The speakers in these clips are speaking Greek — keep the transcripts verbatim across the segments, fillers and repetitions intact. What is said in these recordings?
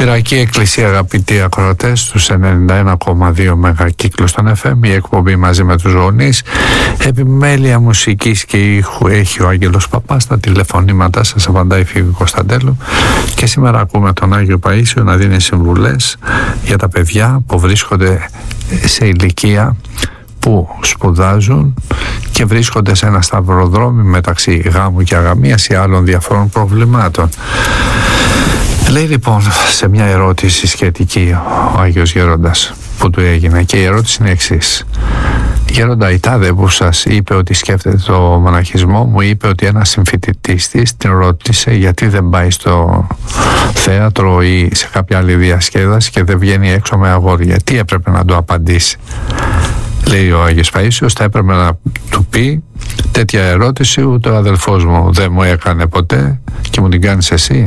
Πυριακή Εκκλησία, αγαπητοί ακροατές, στους ενενήντα ένα κόμμα δύο μεγακύκλους στον εφ εμ, η εκπομπή μαζί με τους γονείς. Επιμέλεια μουσικής και ήχου έχει ο Άγγελος Παπάς. Τα τηλεφωνήματα σας απαντάει η Φίβη Κωνσταντέλου. Και σήμερα ακούμε τον Άγιο Παΐσιο να δίνει συμβουλές για τα παιδιά που βρίσκονται σε ηλικία που σπουδάζουν και βρίσκονται σε ένα σταυροδρόμι μεταξύ γάμου και αγαμίας ή άλλων διαφόρων προβλημάτων. Λέει λοιπόν σε μια ερώτηση σχετική ο Άγιος Γέροντας που του έγινε, και η ερώτηση είναι εξής: Γέροντα, η τάδε που σας είπε ότι σκέφτεται το μοναχισμό μου είπε ότι ένας συμφοιτητής της την ρώτησε γιατί δεν πάει στο θέατρο ή σε κάποια άλλη διασκέδαση και δεν βγαίνει έξω με αγόρια. Τι έπρεπε να του απαντήσει? Λέει ο Άγιος Παΐσιος, θα έπρεπε να του πει: τέτοια ερώτηση ούτε ο αδελφός μου δεν μου έκανε ποτέ και μου την κάνεις εσύ.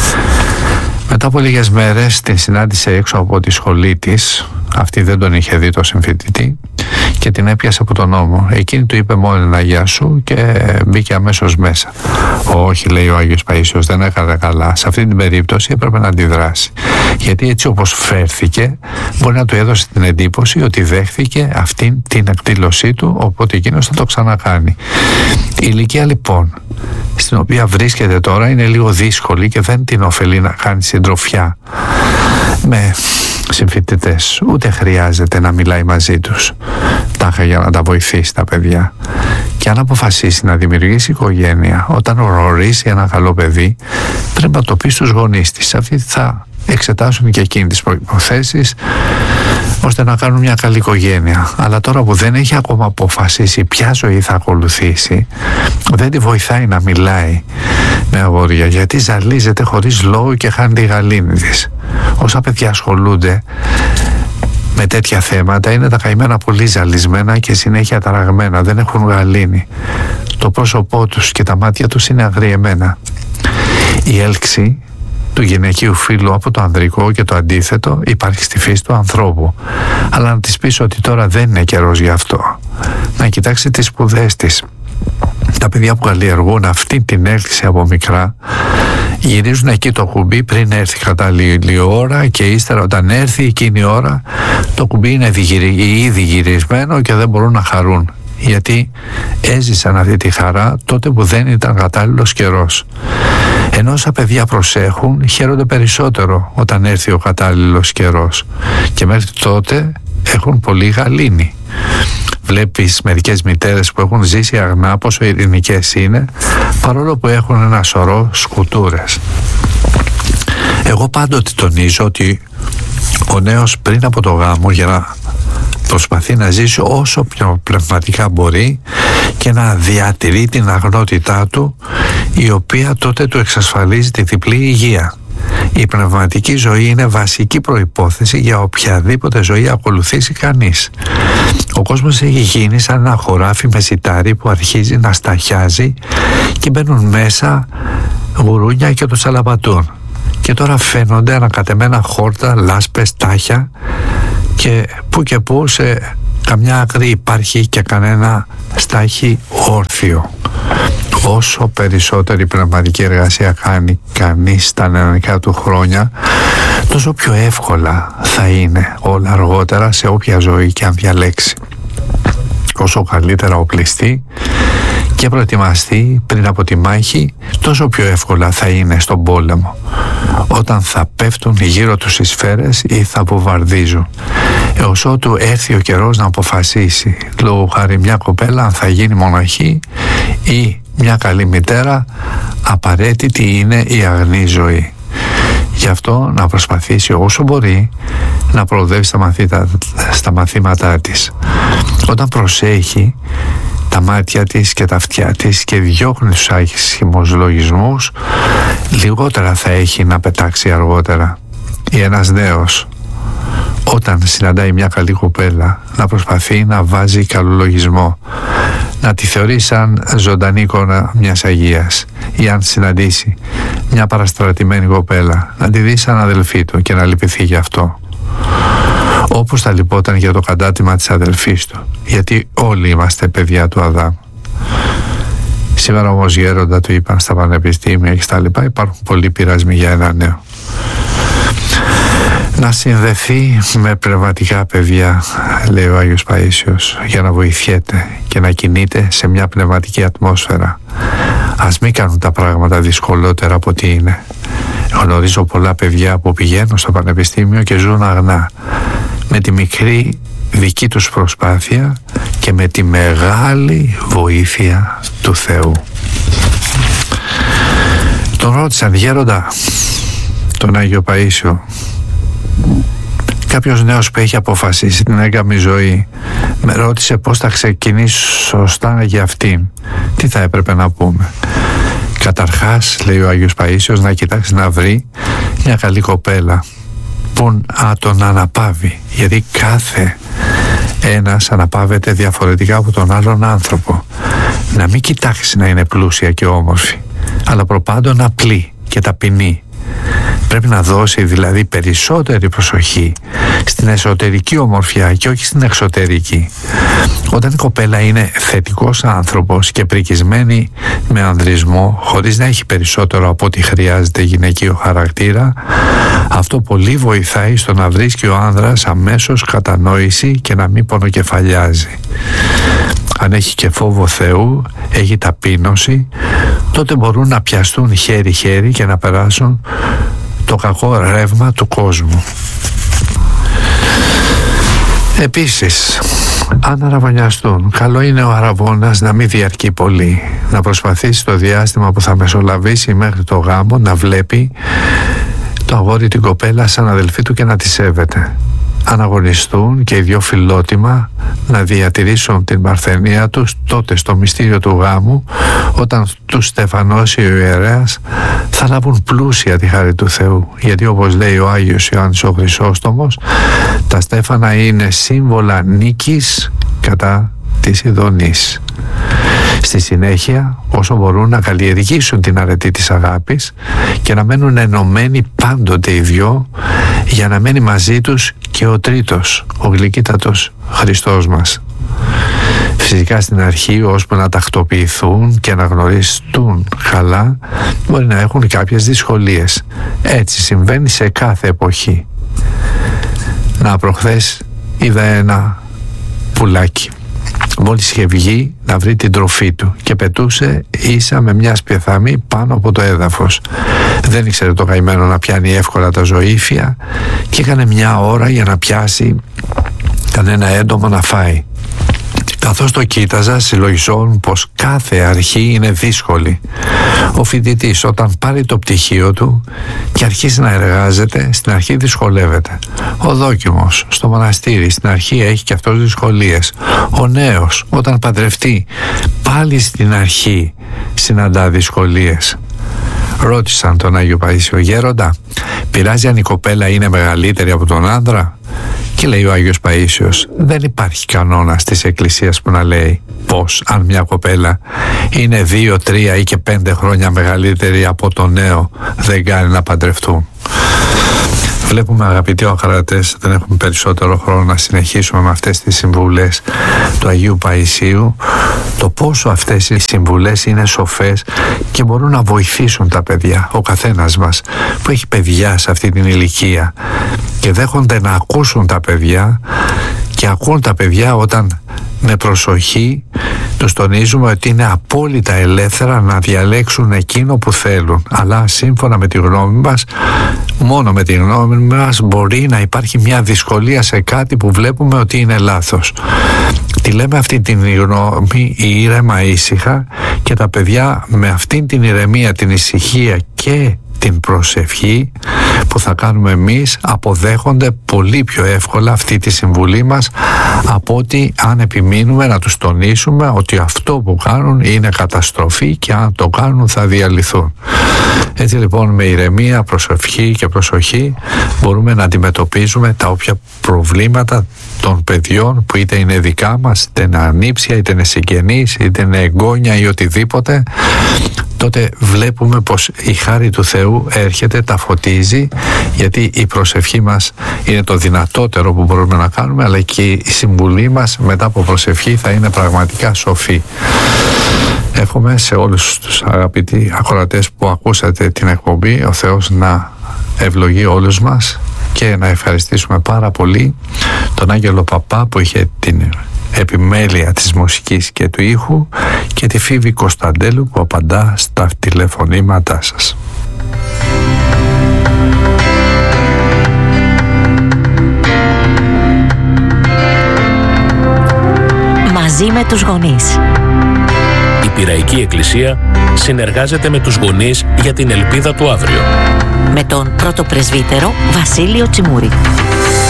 Μετά από λίγες μέρες την συνάντησε έξω από τη σχολή της. Αυτή δεν τον είχε δει το συμφοιτητή και την έπιασε από τον ώμο. Εκείνη του είπε μόνο ένα γεια σου και μπήκε αμέσως μέσα. Όχι, λέει ο Άγιος Παΐσιος, δεν έκανε καλά. Σε αυτή την περίπτωση έπρεπε να αντιδράσει. Γιατί έτσι όπως φέρθηκε μπορεί να του έδωσε την εντύπωση ότι δέχθηκε αυτήν την εκδήλωσή του, οπότε εκείνος θα το ξανακάνει. Η ηλικία λοιπόν στην οποία βρίσκεται τώρα είναι λίγο δύσκολη και δεν την ωφελεί να κάνει συντροφιά με συμφοιτητές, ούτε χρειάζεται να μιλάει μαζί τους τάχα για να τα βοηθήσει τα παιδιά. Και αν αποφασίσει να δημιουργήσει οικογένεια, όταν γνωρίσει ένα καλό παιδί, πρέπει να το πει στους γονείς της. Αυτοί θα εξετάσουν και εκείνοι τις προϋποθέσεις ώστε να κάνουν μια καλή οικογένεια. Αλλά τώρα που δεν έχει ακόμα αποφασίσει ποια ζωή θα ακολουθήσει, δεν τη βοηθάει να μιλάει με αγόρια, γιατί ζαλίζεται χωρίς λόγο και χάνει τη γαλήνη της. Όσα παιδιά ασχολούνται με τέτοια θέματα είναι τα καημένα πολύ ζαλισμένα και συνέχεια ταραγμένα, δεν έχουν γαλήνη. Το πρόσωπό τους και τα μάτια τους είναι αγριεμένα. Η έλξη του γυναικείου φύλου από το ανδρικό και το αντίθετο υπάρχει στη φύση του ανθρώπου. Αλλά να της πεις ότι τώρα δεν είναι καιρός γι' αυτό. Να κοιτάξει τις σπουδές της. Τα παιδιά που καλλιεργούν αυτή την έλξη από μικρά γυρίζουν εκεί το κουμπί πριν έρθει κατάλληλη ώρα και ύστερα όταν έρθει εκείνη η ώρα το κουμπί είναι ήδη γυρισμένο και δεν μπορούν να χαρούν, γιατί έζησαν αυτή τη χαρά τότε που δεν ήταν κατάλληλος καιρός. Ενώ όσα παιδιά προσέχουν χαίρονται περισσότερο όταν έρθει ο κατάλληλος καιρός και μέχρι τότε έχουν πολύ γαλήνη. Βλέπεις μερικές μητέρες που έχουν ζήσει αγνά πόσο ειρηνικές είναι, παρόλο που έχουν ένα σωρό σκουτούρες. Εγώ πάντοτε τονίζω ότι ο νέος πριν από το γάμο, για να προσπαθεί να ζήσει όσο πιο πνευματικά μπορεί και να διατηρεί την αγνότητά του, η οποία τότε του εξασφαλίζει τη διπλή υγεία. Η πνευματική ζωή είναι βασική προϋπόθεση για οποιαδήποτε ζωή ακολουθήσει κανείς. Ο κόσμος έχει γίνει σαν ένα χωράφι με σιτάρι που αρχίζει να σταχιάζει και μπαίνουν μέσα γουρούνια και το τσαλαπατούν. Και τώρα φαίνονται ανακατεμένα χόρτα, λάσπες, τάχια και που και που σε καμιά άκρη υπάρχει και κανένα στάχι όρθιο. Όσο περισσότερη πνευματική εργασία κάνει κανείς στα νεανικά του χρόνια, τόσο πιο εύκολα θα είναι όλα αργότερα σε όποια ζωή και αν διαλέξει. Όσο καλύτερα οπλιστεί και προετοιμαστεί πριν από τη μάχη, τόσο πιο εύκολα θα είναι στον πόλεμο, όταν θα πέφτουν γύρω τους οι σφαίρες ή θα βομβαρδίζουν. Έως ότου έρθει ο καιρός να αποφασίσει, λόγω χάρη μια κοπέλα, αν θα γίνει μοναχή ή μια καλή μητέρα, απαραίτητη είναι η αγνή ζωή. Γι' αυτό να προσπαθήσει όσο μπορεί να προοδεύει στα, μαθήτα, στα μαθήματά της. Όταν προσέχει τα μάτια της και τα αυτιά της και διώχνει τους άσχημους λογισμούς, λιγότερα θα έχει να πετάξει αργότερα. Ή ένας νέος, όταν συναντάει μια καλή κοπέλα, να προσπαθεί να βάζει καλό λογισμό, να τη θεωρεί σαν ζωντανή εικόνα μιας Αγίας, ή αν συναντήσει μια παραστρατημένη κοπέλα, να τη δει σαν αδελφή του και να λυπηθεί γι' αυτό, όπως θα λυπόταν για το κατάτημα της αδελφής του, γιατί όλοι είμαστε παιδιά του Αδάμ. Σήμερα όμως γέροντα του είπαν στα πανεπιστήμια και στα λοιπά, υπάρχουν πολλοί πειρασμοί για ένα νέο. να συνδεθεί με πνευματικά παιδιά, λέει ο Άγιος Παΐσιος, για να βοηθιέται και να κινείται σε μια πνευματική ατμόσφαιρα. Ας μην κάνουν τα πράγματα δυσκολότερα από ό,τι είναι. Γνωρίζω πολλά παιδιά που πηγαίνουν στο πανεπιστήμιο και ζουν αγνά, με τη μικρή δική τους προσπάθεια και με τη μεγάλη βοήθεια του Θεού. Τον ρώτησαν, γέροντα, τον Άγιο Παΐσιο, κάποιος νέος που έχει αποφασίσει την έγκαμη ζωή, με ρώτησε πώς θα ξεκινήσει σωστά για αυτήν. Τι θα έπρεπε να πούμε? Καταρχάς, λέει ο Άγιος Παΐσιος, να κοιτάξει να βρει μια καλή κοπέλα που να τον αναπαύει, γιατί κάθε ένας αναπαύεται διαφορετικά από τον άλλον άνθρωπο. Να μην κοιτάξει να είναι πλούσια και όμορφη, αλλά προπάντων απλή και ταπεινή. Πρέπει να δώσει δηλαδή περισσότερη προσοχή στην εσωτερική ομορφιά και όχι στην εξωτερική. Όταν η κοπέλα είναι θετικός άνθρωπος και πρικισμένη με ανδρισμό, χωρίς να έχει περισσότερο από ό,τι χρειάζεται γυναικείο χαρακτήρα, αυτό πολύ βοηθάει στο να βρίσκει ο άνδρας αμέσως κατανόηση και να μην πονοκεφαλιάζει. Αν έχει και φόβο Θεού, έχει ταπείνωση, τότε μπορούν να πιαστούν χέρι-χέρι και να περάσουν το κακό ρεύμα του κόσμου. Επίσης, αν αραβωνιαστούν, καλό είναι ο αραβώνας να μην διαρκεί πολύ, να προσπαθήσει το διάστημα που θα μεσολαβήσει μέχρι το γάμο να βλέπει το αγόρι την κοπέλα σαν αδελφή του και να τη σέβεται. Αν αγωνιστούν και οι δυο φιλότιμα να διατηρήσουν την παρθενία τους, τότε στο μυστήριο του γάμου, όταν τους στεφανώσει ο ιερέας, θα λάβουν πλούσια τη χάρη του Θεού, γιατί όπως λέει ο Άγιος Ιωάννης ο Χρυσόστομος, τα στέφανα είναι σύμβολα νίκης κατά της ειδονής. Στη συνέχεια, όσο μπορούν να καλλιεργήσουν την αρετή της αγάπης και να μένουν ενωμένοι πάντοτε οι δυο, για να μένει μαζί τους και ο τρίτος, ο γλυκύτατος Χριστός μας. Φυσικά στην αρχή, ώσπου να τακτοποιηθούν και να γνωριστούν καλά, μπορεί να έχουν κάποιες δυσκολίες. Έτσι συμβαίνει σε κάθε εποχή. Να, προχθές είδα ένα πουλάκι. Μόλις είχε βγει να βρει την τροφή του και πετούσε ίσα με μια σπιθαμή πάνω από το έδαφος. Δεν ήξερε το καημένο να πιάνει εύκολα τα ζωήφια και έκανε μια ώρα για να πιάσει κανένα έντομο να φάει. Καθώς το κοίταζα, συλλογιζόμουν πως κάθε αρχή είναι δύσκολη. Ο φοιτητής όταν πάρει το πτυχίο του και αρχίσει να εργάζεται, στην αρχή δυσκολεύεται. Ο δόκιμος στο μοναστήρι στην αρχή έχει και αυτός δυσκολίες. Ο νέος όταν παντρευτεί πάλι στην αρχή συναντά δυσκολίες. Ρώτησαν τον Άγιο Παΐσιο, γέροντα, πειράζει αν η κοπέλα είναι μεγαλύτερη από τον άντρα? Και λέει ο Άγιος Παΐσιος, δεν υπάρχει κανόνας της Εκκλησίας που να λέει πως αν μια κοπέλα είναι δύο, τρία ή και πέντε χρόνια μεγαλύτερη από τον νέο, δεν κάνει να παντρευτούν. Βλέπουμε, αγαπητοί ακροατές, δεν έχουμε περισσότερο χρόνο να συνεχίσουμε με αυτές τις συμβουλές του Αγίου Παΐσιου, το πόσο αυτές οι συμβουλές είναι σοφές και μπορούν να βοηθήσουν τα παιδιά. Ο καθένας μας που έχει παιδιά σε αυτή την ηλικία και δέχονται να ακούσουν τα παιδιά και ακούν τα παιδιά όταν με προσοχή τους τονίζουμε ότι είναι απόλυτα ελεύθερα να διαλέξουν εκείνο που θέλουν, αλλά σύμφωνα με τη γνώμη μας, μόνο με τη γνώμη μας μπορεί να υπάρχει μια δυσκολία σε κάτι που βλέπουμε ότι είναι λάθος. Τη λέμε αυτή την γνώμη ήρεμα, ήσυχα, και τα παιδιά με αυτήν την ηρεμία, την ησυχία και την προσευχή που θα κάνουμε εμείς αποδέχονται πολύ πιο εύκολα αυτή τη συμβουλή μας από ότι αν επιμείνουμε να τους τονίσουμε ότι αυτό που κάνουν είναι καταστροφή και αν το κάνουν θα διαλυθούν. Έτσι λοιπόν με ηρεμία, προσευχή και προσοχή μπορούμε να αντιμετωπίζουμε τα όποια προβλήματα των παιδιών που είτε είναι δικά μας, είτε είναι ανήψια, είτε είναι συγγενείς, είτε είναι εγγόνια ή οτιδήποτε. Τότε βλέπουμε πως η χάρη του Θεού έρχεται, τα φωτίζει, γιατί η προσευχή μας είναι το δυνατότερο που μπορούμε να κάνουμε, αλλά και η συμβουλή μας μετά από προσευχή θα είναι πραγματικά σοφή. Εύχομαι σε όλους τους αγαπητοί ακροατές που ακούσατε την εκπομπή, ο Θεός να ευλογεί όλους μας Και να ευχαριστήσουμε πάρα πολύ τον Άγγελο Παπά που είχε την επιμέλεια της μουσικής και του ήχου και τη Φίβη Κωνσταντέλου που απαντά στα τηλεφωνήματά σας. Μαζί με τους γονείς. Η Πειραϊκή Εκκλησία συνεργάζεται με τους γονείς για την ελπίδα του αύριο. Με τον πρώτο πρεσβύτερο Βασίλειο Τσιμούρη.